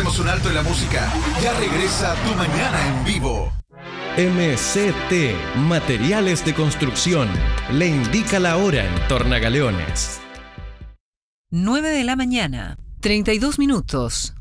Hacemos un alto en la música. Ya regresa Tu Mañana en Vivo. MCT Materiales de Construcción le indica la hora en Tornagaleones. 9 de la mañana, 32 minutos.